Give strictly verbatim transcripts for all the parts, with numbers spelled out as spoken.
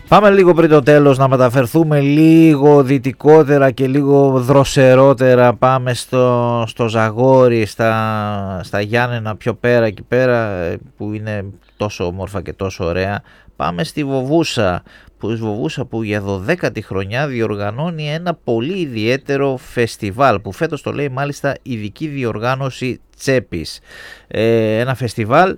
Πάμε λίγο πριν το τέλος να μεταφερθούμε λίγο δυτικότερα και λίγο δροσερότερα. Πάμε στο, στο Ζαγόρι, στα, στα Γιάννενα πιο πέρα εκεί πέρα που είναι τόσο όμορφα και τόσο ωραία. Πάμε στη Βοβούσα που, Βοβούσα που για δωδέκατη χρονιά διοργανώνει ένα πολύ ιδιαίτερο φεστιβάλ που φέτος το λέει μάλιστα ειδική διοργάνωση Τσέπης. Ε, ένα φεστιβάλ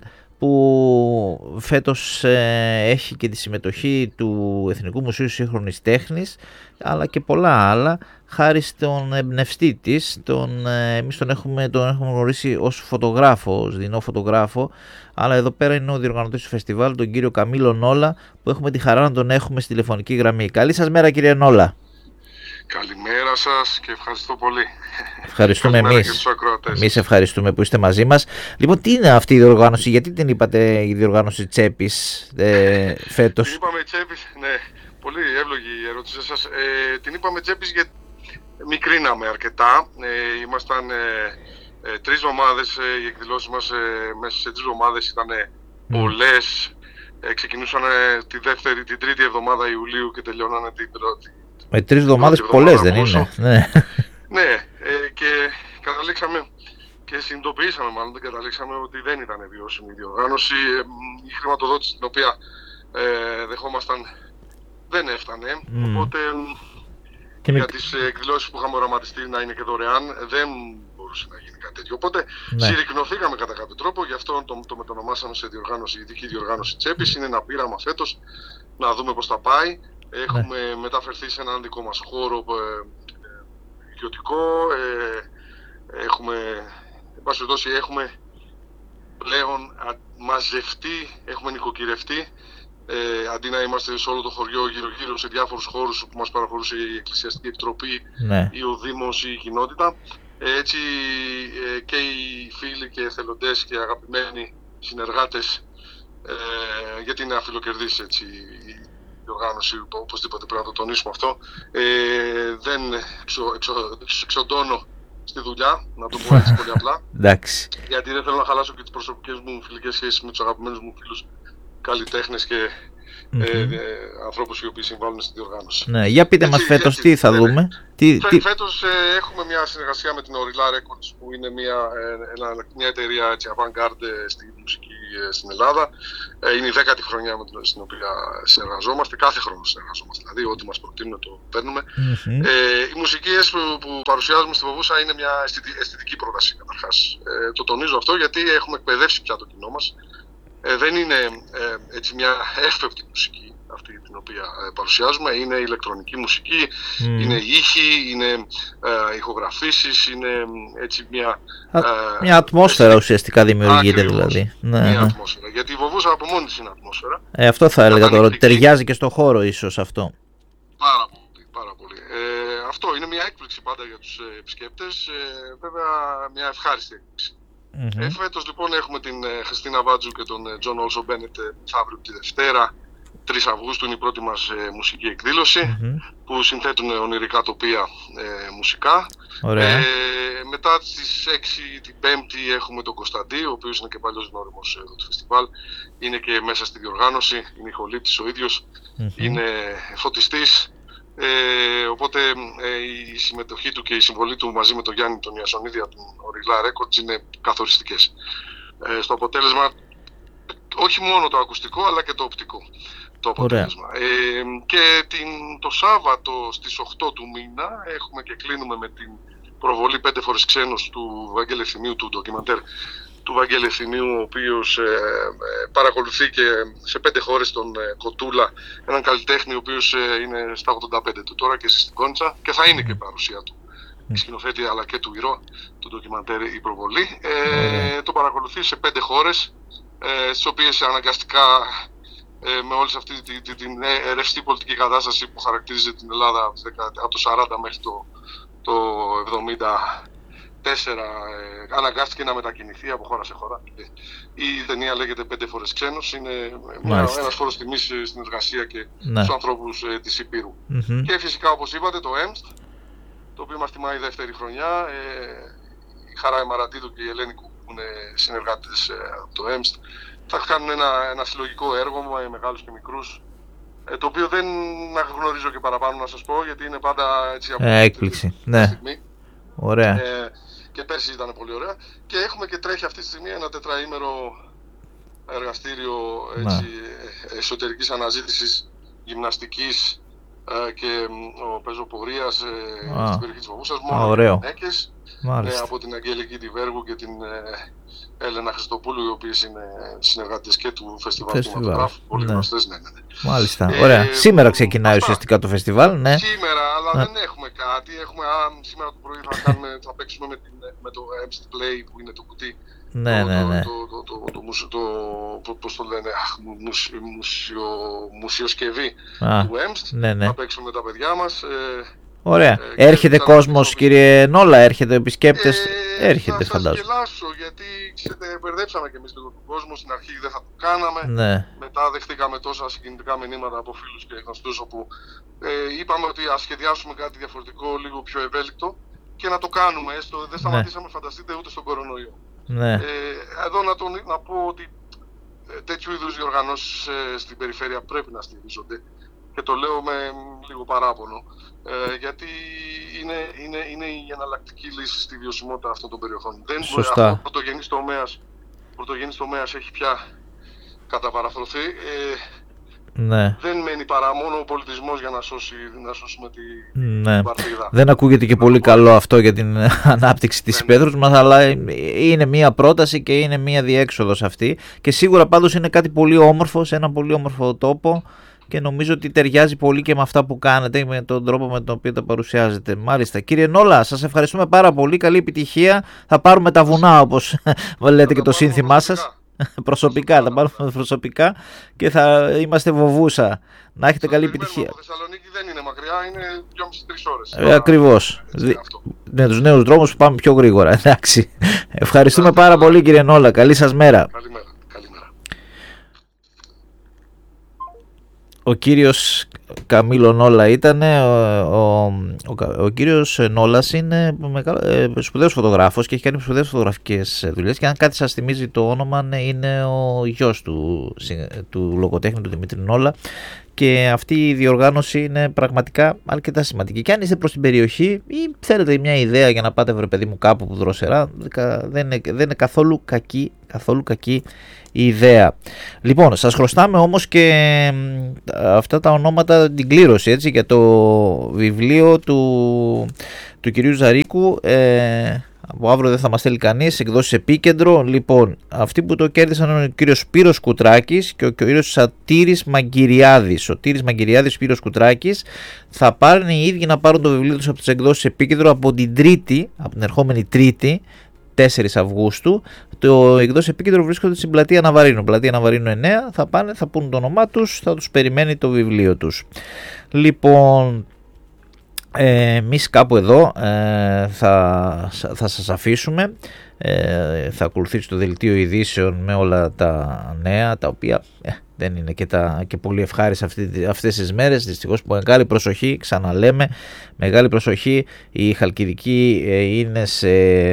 που φέτος ε, έχει και τη συμμετοχή του Εθνικού Μουσείου Σύγχρονης Τέχνης αλλά και πολλά άλλα χάρη στον εμπνευστή της. Τον, ε, εμείς τον έχουμε, τον έχουμε γνωρίσει ως φωτογράφο, ως δεινό φωτογράφο, αλλά εδώ πέρα είναι ο διοργανωτής του φεστιβάλ, τον κύριο Καμίλο Νόλα, που έχουμε τη χαρά να τον έχουμε στη τηλεφωνική γραμμή. Καλή σας μέρα κύριε Νόλα. Καλημέρα σας και ευχαριστώ πολύ. Ευχαριστούμε εμείς. Εμείς ευχαριστούμε που είστε μαζί μας. Λοιπόν, τι είναι αυτή η διοργάνωση, γιατί την είπατε η διοργάνωση Τσέπης ε, φέτος? Την είπαμε Τσέπης, ναι, πολύ εύλογη η ερώτησή σας. Ε, την είπαμε Τσέπης γιατί μικρίναμε αρκετά. Ε, ήμασταν ε, ε, τρεις εβδομάδες, ε, οι εκδηλώσεις μας ε, μέσα σε τρεις εβδομάδες ήταν ε, mm. πολλές. Ε, ξεκινούσαν ε, τη δεύτερη, την τρίτη εβδομάδα Ιουλίου και τελειώνανε την πρώτη. Με τρεις εβδομάδες πολλές δεν είναι? Ναι, ναι ε, και καταλήξαμε και συνειδητοποιήσαμε μάλλον, δεν καταλήξαμε ότι δεν ήταν βιώσιμη η διοργάνωση. Ε, η χρηματοδότηση την οποία ε, δεχόμασταν δεν έφτανε, mm. οπότε και για με... τις εκδηλώσεις που είχαμε οραματιστεί να είναι και δωρεάν δεν μπορούσε να γίνει κάτι τέτοιο. Οπότε ναι. συρρικνωθήκαμε κατά κάποιο τρόπο, γι' αυτό το, το μετονομάσαμε σε διοργάνωση, ειδική διοργάνωση Τσέπης. Είναι ένα πείραμα φέτος να δούμε πώς θα πάει. Έχουμε ναι. μεταφερθεί σε έναν δικό μας χώρο ε, ε, ιδιωτικό. Ε, έχουμε, εν πάση περιπτώσει, έχουμε πλέον μαζευτεί, έχουμε νοικοκυρευτεί. Ε, αντί να είμαστε σε όλο το χωριό γύρω-γύρω σε διάφορους χώρους που μας παραχωρούσε η Εκκλησιαστική Επιτροπή ναι. ή ο Δήμος ή η κοινότητα. Ε, έτσι ε, και οι φίλοι και εθελοντές και αγαπημένοι συνεργάτες, ε, γιατί είναι αφιλοκερδής έτσι η οργάνωση, οπωσδήποτε πρέπει να το τονίσουμε αυτό, ε, δεν εξο, εξο, εξοντώνω στη δουλειά, να το πω έτσι πολύ απλά. Γιατί δεν θέλω να χαλάσω και τις προσωπικές μου φιλικές σχέσεις με τους αγαπημένους μου φίλους καλλιτέχνες και mm-hmm. ε, ε, ανθρώπους οι οποίοι συμβάλλουν στην διοργάνωση. Ναι, για πείτε έτσι, μας φέτος έτσι, τι θα ναι, δούμε. Τι, Φέ, τι... Φέτος ε, έχουμε μια συνεργασία με την Orilla Records που είναι μια, ε, ένα, μια εταιρεία έτσι, avant-garde στη μουσική ε, στην Ελλάδα. Ε, είναι η δέκατη χρονιά με την, στην οποία συνεργαζόμαστε. Κάθε χρόνο συνεργαζόμαστε. Δηλαδή ό,τι μας προτείνουν το παίρνουμε. Mm-hmm. Ε, οι μουσικές που, που παρουσιάζουμε στη Βοβούσα είναι μια αισθητική πρόταση καταρχάς. Ε, το τονίζω αυτό γιατί έχουμε εκπαιδεύσει πια το κοινό μας. Ε, δεν είναι ε, έτσι μια εύπεπτη μουσική αυτή την οποία ε, παρουσιάζουμε, είναι ηλεκτρονική μουσική, mm. είναι ήχοι, είναι ε, ηχογραφήσεις, είναι έτσι μια... Ε, μια ατμόσφαιρα έτσι, ουσιαστικά δημιουργείται δηλαδή. Ναι, μια ναι. ατμόσφαιρα, γιατί η Βοβούσα από μόνη της είναι ατμόσφαιρα. Ε, αυτό θα έλεγα τώρα, ότι ταιριάζει και στο χώρο ίσως αυτό. Πάρα πολύ, πάρα πολύ. Ε, αυτό είναι μια έκπληξη πάντα για τους επισκέπτες, ε, βέβαια μια ευχάριστη έκπληξη. Mm-hmm. Ε, φέτος λοιπόν έχουμε την ε, Χριστίνα Βάτζου και τον ε, Τζον Όλσο Μπένετ ε, αύριο τη Δευτέρα, τρεις Αυγούστου είναι η πρώτη μας ε, μουσική εκδήλωση mm-hmm. που συνθέτουν ε, ονειρικά τοπία ε, μουσικά. Ε, μετά στις έξι την Πέμπτη έχουμε τον Κωνσταντή, ο οποίος είναι και παλιός γνώριμος ε, του φεστιβάλ, είναι και μέσα στη διοργάνωση, είναι ηχολήπτης ο ίδιος, mm-hmm. είναι φωτιστής. Ε, οπότε ε, η συμμετοχή του και η συμβολή του μαζί με τον Γιάννη τον Ιασονίδη από την Orilla Records είναι καθοριστικές. Ε, στο αποτέλεσμα, όχι μόνο το ακουστικό αλλά και το οπτικό το αποτέλεσμα. Ε, και την, το Σάββατο στις οκτώ του μήνα έχουμε και κλείνουμε με την προβολή πέντε φορές ξένος του Βαγγέλη Ευθυμίου, του ντοκιμαντέρ του Βαγγέλη Ευθυμίου, ο οποίος ε, ε, παρακολουθεί και σε πέντε χώρες τον ε, Κοτούλα, έναν καλλιτέχνη ο οποίος ε, είναι στα ογδόντα πέντε του τώρα και στην Κόντσα και θα είναι και η παρουσία του mm. σκηνοθέτη αλλά και του ηρώα του ντοκιμαντέρ η προβολή. Ε, mm. Το παρακολουθεί σε πέντε χώρες, ε, στις οποίες αναγκαστικά ε, με όλη αυτή την, την, την ρευστή πολιτική κατάσταση που χαρακτηρίζει την Ελλάδα από το σαράντα μέχρι το, το εβδομήντα τέσσερα ε, αναγκάστηκε να μετακινηθεί από χώρα σε χώρα. Η ταινία λέγεται πέντε φορές ξένος, είναι ένας φόρος τιμής στην εργασία και ναι. στους ανθρώπους ε, της Υπήρου. Mm-hmm. Και φυσικά όπως είπατε το ΕΜΣΤ, το οποίο μας τιμάει η δεύτερη χρονιά, ε, η Χαρά Εμαρατίδου και η Ελένη Κου που είναι συνεργάτες ε, από το ΕΜΣΤ, θα κάνουν ένα, ένα συλλογικό έργο με μεγάλους και μικρούς ε, το οποίο δεν γνωρίζω και παραπάνω να σας πω, γιατί είναι πάντα έτσι από ε, έκπληξη. Ναι. στιγμή. Ωραία. Ε, και πέρσι ήταν πολύ ωραία. Και έχουμε και τρέχει αυτή τη στιγμή ένα τετραήμερο εργαστήριο έτσι, εσωτερικής αναζήτησης γυμναστικής ε, και ο πεζοπορίας ε, στην περιοχή της Βαβούσας, μόνο για γυναίκες, ε, από την Αγγελική Τιβέργου και την ε, Έλενα Χριστοπούλου, οι οποίες είναι συνεργάτες και του φεστιβάλ του Κινηματογράφου. Πολύ γνωστές, ναι, ναι, ναι. Μάλιστα, ωραία. Ε, σήμερα ξεκινάει αυτά ουσιαστικά το φεστιβάλ, ναι. Σήμερα, αλλά ναι. δεν έχουμε κάτι. Έχουμε, α, σήμερα το πρωί θα, κάνουμε, θα παίξουμε με, την, με το Emst Play, που είναι το κουτί. Ναι, το, ναι, ναι. Το, το, το, το, το, το, το, πώς το λένε, αχ, μουσιο, μουσιο, μουσιοσκευή α, του Emst. Ναι, ναι. Θα παίξουμε με τα παιδιά μας. Ε, Ωραία. Ε, έρχεται κόσμος, κύριε Νόλα, έρχεται επισκέπτες, ε, έρχεται φαντάζομαι. Θα σας γελάσω, γιατί ξέρετε, μπερδέψαμε και εμείς λίγο τον κόσμο, στην αρχή δεν θα το κάναμε, ναι. μετά δεχτήκαμε τόσα συγκινητικά μηνύματα από φίλους και γνωστούς, όπου ε, είπαμε ότι ας σχεδιάσουμε κάτι διαφορετικό, λίγο πιο ευέλικτο και να το κάνουμε, έστω, δεν σταματήσαμε, ναι. φανταστείτε, ούτε στον κορονοϊό. Ναι. Ε, εδώ να, τον, να πω ότι τέτοιου είδους διοργανώσεις ε, στην περιφέρεια πρέπει να στηρίζονται. Και το λέω με λίγο παράπονο, ε, γιατί είναι, είναι, είναι η εναλλακτική λύση στη βιωσιμότητα αυτών των περιοχών. Δεν Σωστά. Αυτό ο πρωτογενής τομέας, πρωτογενής τομέας έχει πια καταπαραθρωθεί. Ε, ναι. Δεν μένει παρά μόνο ο πολιτισμός για να, σώσει, να σώσουμε τη, ναι. την παρτίδα. Δεν ακούγεται και να πολύ καλό πω. Αυτό για την ανάπτυξη της ναι, υπαίθρους μας, αλλά είναι μία πρόταση και είναι μία διέξοδος αυτή. Και σίγουρα πάντως είναι κάτι πολύ όμορφο, σε ένα πολύ όμορφο τόπο. Και νομίζω ότι ταιριάζει πολύ και με αυτά που κάνετε, με τον τρόπο με τον οποίο τα παρουσιάζετε. Μάλιστα. Κύριε Νόλα, σας ευχαριστούμε πάρα πολύ. Καλή επιτυχία. Θα πάρουμε τα βουνά, όπως λέτε και το σύνθημά σας. Προσωπικά, θα πάρουμε προσωπικά και θα είμαστε Βοβούσα. Να έχετε καλή επιτυχία. Η Θεσσαλονίκη δεν είναι μακριά, είναι δυόμιση με τρεις ώρες. Ε, ακριβώς. Με τους νέους δρόμους που πάμε πιο γρήγορα. Εντάξει. Ευχαριστούμε πάρα πολύ, κύριε Νόλα. Καλή σας μέρα. Καλημέρα. Ο κύριος Καμίλο Νόλα ήταν, ο, ο, ο, ο κύριος Νόλας είναι ε, σπουδαίος φωτογράφος και έχει κάνει σπουδαίες φωτογραφικές δουλειές, και αν κάτι σας θυμίζει το όνομα, ναι, είναι ο γιος του, του λογοτέχνη του Δημήτρη Νόλα, και αυτή η διοργάνωση είναι πραγματικά αρκετά σημαντική. Και αν είστε προς την περιοχή ή θέλετε μια ιδέα για να πάτε, βρε παιδί μου, κάπου που δροσερά, δεν είναι, δεν είναι καθόλου κακή, καθόλου κακή η ιδέα. Λοιπόν, σας χρωστάμε όμως και αυτά τα ονόματα, την κλήρωση, έτσι, για το βιβλίο του, του κυρίου Ζαρίκου. Ε, από αύριο δεν θα μας στέλνει κανείς, εκδόσεις Επίκεντρο. Λοιπόν, αυτοί που το κέρδισαν είναι ο κύριος Σπύρος Κουτράκης και ο κύριος Σωτήρης Μαγκυριάδης. Ο Σωτήρης Μαγκυριάδης, Σπύρος Κουτράκης, θα πάρουν οι ίδιοι να πάρουν το βιβλίο τους από τις εκδόσεις Επίκεντρο από την Τρίτη, από την ερχόμενη Τρίτη, τέσσερις Αυγούστου. Το εκδόσεις Επίκεντρο βρίσκονται στην πλατεία Ναβαρίνου. Πλατεία Ναβαρίνου εννέα. Θα πάνε, θα πούν το όνομά τους, θα τους περιμένει το βιβλίο τους. Λοιπόν, ε, εμείς κάπου εδώ ε, θα, θα σας αφήσουμε. Ε, θα ακολουθήσει το δελτίο ειδήσεων με όλα τα νέα, τα οποία ε, δεν είναι και, τα, και πολύ ευχάριστα αυτή, αυτές τις μέρες. Δυστυχώς, μεγάλη προσοχή, ξαναλέμε, μεγάλη προσοχή. Η Χαλκιδική ε, είναι σε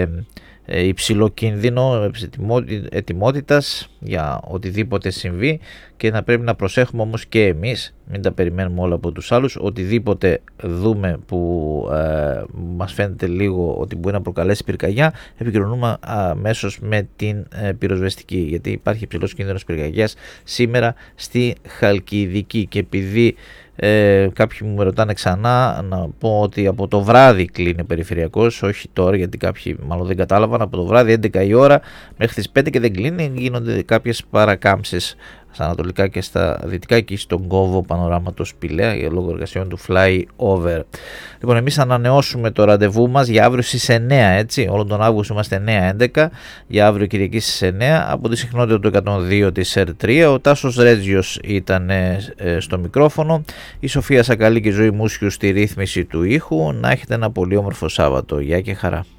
υψηλό κίνδυνο ετοιμότητας για οτιδήποτε συμβεί, και να πρέπει να προσέχουμε όμως και εμείς, μην τα περιμένουμε όλα από τους άλλους. Οτιδήποτε δούμε που ε, μας φαίνεται λίγο ότι μπορεί να προκαλέσει πυρκαγιά, επικοινωνούμε αμέσως με την ε, πυροσβεστική, γιατί υπάρχει υψηλός κίνδυνος πυρκαγιάς σήμερα στη Χαλκιδική. Και επειδή Ε, κάποιοι μου με ρωτάνε ξανά, να πω ότι από το βράδυ κλείνει ο περιφερειακός, όχι τώρα, γιατί κάποιοι μάλλον δεν κατάλαβαν. Από το βράδυ έντεκα η ώρα μέχρι τις πέντε και δεν κλείνει, γίνονται κάποιες παρακάμψεις στα ανατολικά και στα δυτικά και στον κόβο πανοράματος Πηλαία για λόγω εργασιών του Fly Over. Λοιπόν, εμείς ανανεώσουμε το ραντεβού μας για αύριο στις εννέα, έτσι, όλο τον Αύγουστο είμαστε εννέα έντεκα, για αύριο Κυριακή στις εννέα, από τη συχνότητα του εκατόν δύο της ερ τρία. Ο Τάσος Ρέτζιος ήταν ε, στο μικρόφωνο, η Σοφία Σακαλή και η Ζωή Μούσιου στη ρύθμιση του ήχου. Να έχετε ένα πολύ όμορφο Σάββατο. Γεια και χαρά.